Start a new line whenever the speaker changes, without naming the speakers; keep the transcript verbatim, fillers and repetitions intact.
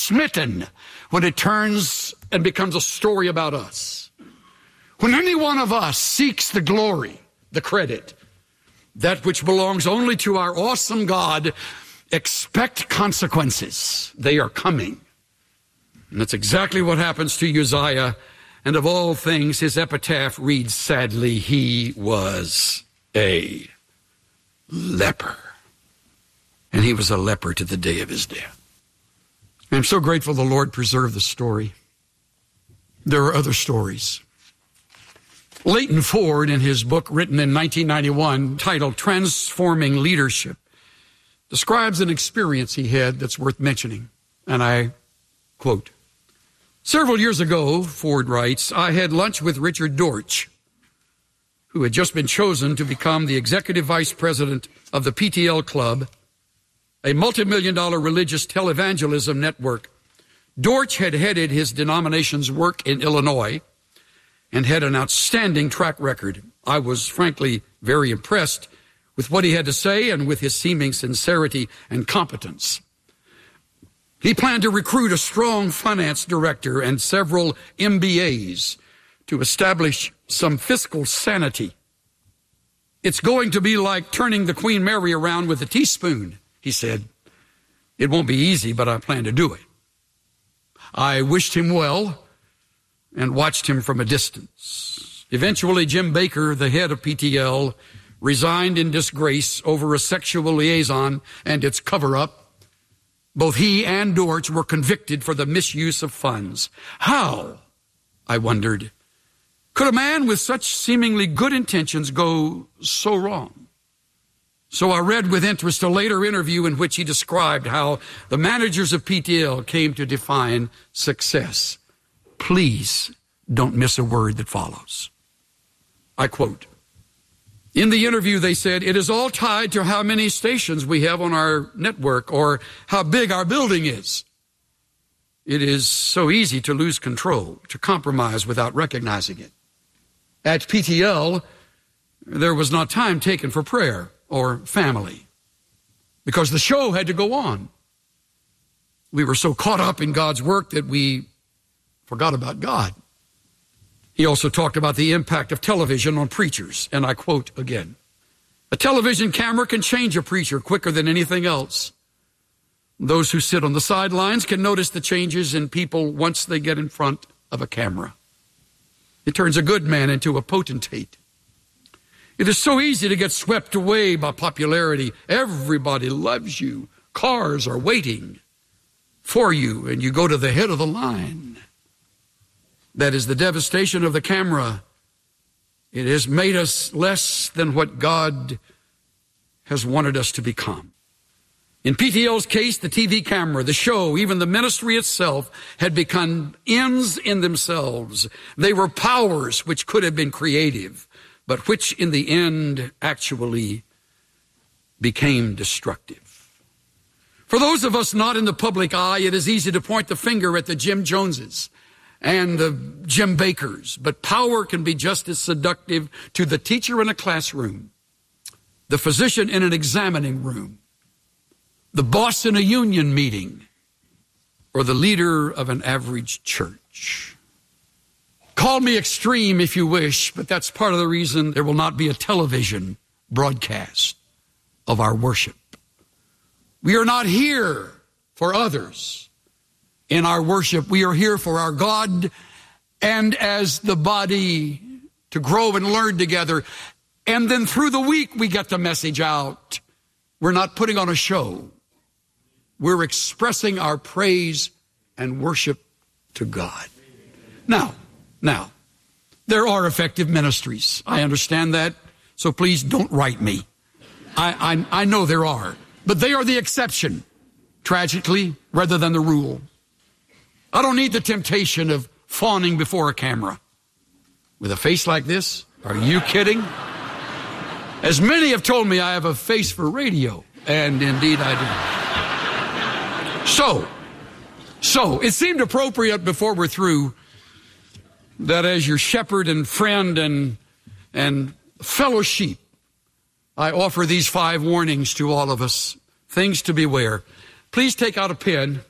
smitten when it turns and becomes a story about us. When any one of us seeks the glory, the credit, that which belongs only to our awesome God, expect consequences. They are coming. And that's exactly what happens to Uzziah. And of all things, his epitaph reads sadly, he was a leper. And he was a leper to the day of his death. I'm so grateful the Lord preserved the story. There are other stories. Leighton Ford, in his book written in nineteen ninety-one, titled Transforming Leadership, describes an experience he had that's worth mentioning. And I quote, "Several years ago," Ford writes, "I had lunch with Richard Dortch, who had just been chosen to become the executive vice president of the P T L Club, a multi-million dollar religious televangelism network. Dortch had headed his denomination's work in Illinois and had an outstanding track record. I was frankly very impressed with what he had to say and with his seeming sincerity and competence. He planned to recruit a strong finance director and several M B As to establish some fiscal sanity. It's going to be like turning the Queen Mary around with a teaspoon," he said. "It won't be easy, but I plan to do it." I wished him well and watched him from a distance. Eventually, Jim Baker, the head of P T L, resigned in disgrace over a sexual liaison and its cover-up. Both he and Dortch were convicted for the misuse of funds. How, I wondered, could a man with such seemingly good intentions go so wrong? So I read with interest a later interview in which he described how the managers of P T L came to define success. Please don't miss a word that follows. I quote, in the interview they said, "It is all tied to how many stations we have on our network or how big our building is. It is so easy to lose control, to compromise without recognizing it. At P T L, there was not time taken for prayer or family because the show had to go on. We were so caught up in God's work that we forgot about God." He also talked about the impact of television on preachers, and I quote again, "A television camera can change a preacher quicker than anything else. Those who sit on the sidelines can notice the changes in people once they get in front of a camera. It turns a good man into a potentate. It is so easy to get swept away by popularity. Everybody loves you. Cars are waiting for you, and you go to the head of the line. That is the devastation of the camera. It has made us less than what God has wanted us to become. In P T L's case, the T V camera, the show, even the ministry itself had become ends in themselves. They were powers which could have been creative, but which in the end actually became destructive. For those of us not in the public eye, it is easy to point the finger at the Jim Joneses and the Jim Bakers, but power can be just as seductive to the teacher in a classroom, the physician in an examining room, the boss in a union meeting, or the leader of an average church. Call me extreme if you wish, but that's part of the reason there will not be a television broadcast of our worship. We are not here for others. In our worship, we are here for our God and as the body to grow and learn together. And then through the week, we get the message out. We're not putting on a show. We're expressing our praise and worship to God. Now, now, there are effective ministries. I understand that. So please don't write me. I, I, I know there are, but they are the exception, tragically, rather than the rule. I don't need the temptation of fawning before a camera. With a face like this? Are you kidding? As many have told me, I have a face for radio, and indeed I do. So, so it seemed appropriate before we're through that as your shepherd and friend and, and fellow sheep, I offer these five warnings to all of us, things to beware. Please take out a pen